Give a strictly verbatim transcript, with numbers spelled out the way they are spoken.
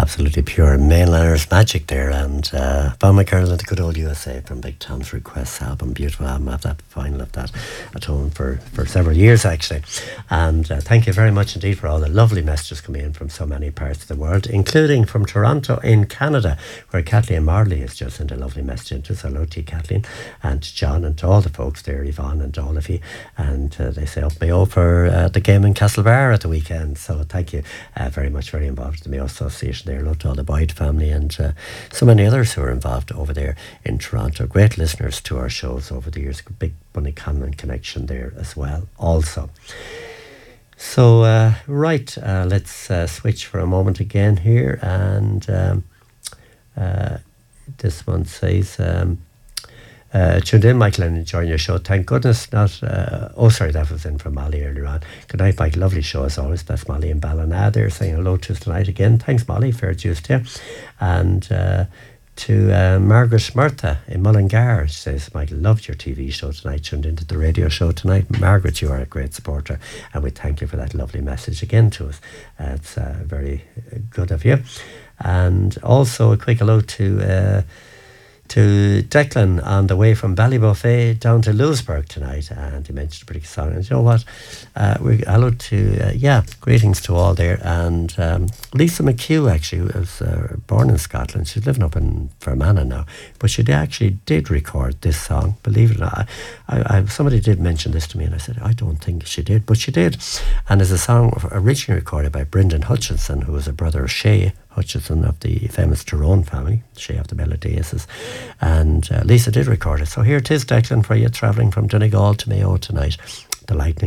Absolutely pure mainliners magic there, and uh, Bob McCarroll and the Good Old U S A from Big Tom's Requests album, beautiful album. I have that vinyl of that at home for, for several years actually. And uh, thank you very much indeed for all the lovely messages coming in from so many parts of the world, including from Toronto in Canada, where Kathleen Marley has just sent a lovely message into us. Hello to you, Kathleen, and to John, and to all the folks there, Yvonne and all of you. And uh, they say up Mayo for uh, the game in Castlebar at the weekend. So thank you uh, very much, very involved in the Mayo Association there. Hello to all the Boyd family and uh, so many others who are involved over there in Toronto. Great listeners to our shows over the years. Big Bunny Conlon connection there as well also. So uh, right, uh, let's uh, switch for a moment again here, and um, uh, this one says um, Uh, tuned in, Michael, and enjoying your show. Thank goodness not... Uh, oh, sorry, that was in from Molly earlier on. Good night, Michael. Lovely show as always. That's Molly in Ballina there saying hello to us tonight again. Thanks, Molly. Fair dues to you. And uh, to uh, Margaret Murtha in Mullingar, she says, Michael, loved your T V show tonight. Tuned into the radio show tonight. Margaret, you are a great supporter, and we thank you for that lovely message again to us. Uh, it's uh, very good of you. And also a quick hello to... Uh, to Declan on the way from Ballybuffet down to Lewisburg tonight, and he mentioned a pretty song. And you know what? Uh, we hello to uh, yeah, greetings to all there. And um, Lisa McHugh actually was uh, born in Scotland. She's living up in Fermanagh now, but she actually did record this song. Believe it or not, I, I, somebody did mention this to me, and I said I don't think she did, but she did. And it's a song originally recorded by Brendan Hutchinson, who was a brother of Shay Hutchinson of the famous Tyrone family, Shay of the Melodies, and uh, Lisa did record it. So here it is, Declan, for you travelling from Donegal to Mayo tonight. The Lightning